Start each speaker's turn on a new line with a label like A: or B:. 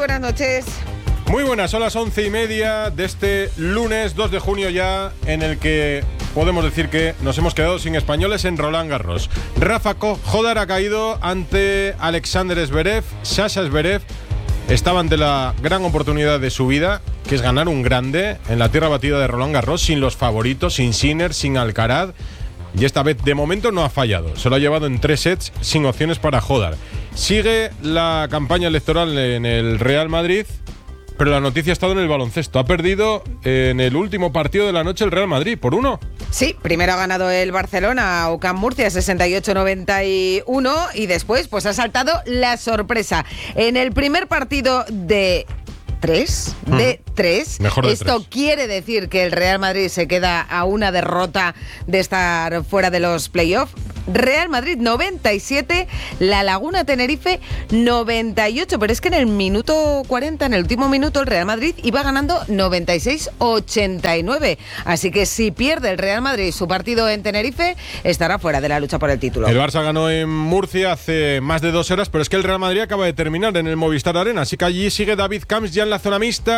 A: buenas noches.
B: Muy buenas, son las 11:30 de este lunes 2 de junio ya, en el que podemos decir que nos hemos quedado sin españoles en Roland Garros. Rafa Jodar ha caído ante Alexander Zverev. Sasha Zverev estaba ante la gran oportunidad de su vida, que es ganar un grande en la tierra batida de Roland Garros, sin los favoritos, sin Sinner, sin Alcaraz. Y esta vez, de momento, no ha fallado. Se lo ha llevado en 3 sets, sin opciones para Jodar. Sigue la campaña electoral en el Real Madrid, pero la noticia ha estado en el baloncesto. Ha perdido en el último partido de la noche el Real Madrid, por 1.
A: Sí, primero ha ganado el Barcelona, UCAM Murcia, 68-91, y después pues ha saltado la sorpresa. En el primer partido de 3,
B: Mejor de
A: esto
B: 3.
A: Quiere decir que el Real Madrid se queda a una derrota de estar fuera de los playoffs. Real Madrid 97, La Laguna Tenerife 98, pero es que en el minuto 40, en el último minuto, el Real Madrid iba ganando 96-89, así que si pierde el Real Madrid su partido en Tenerife, estará fuera de la lucha por el título.
B: El Barça ganó en Murcia hace más de 2 horas, pero es que el Real Madrid acaba de terminar en el Movistar Arena, así que allí sigue David Camps ya en la zona mixta.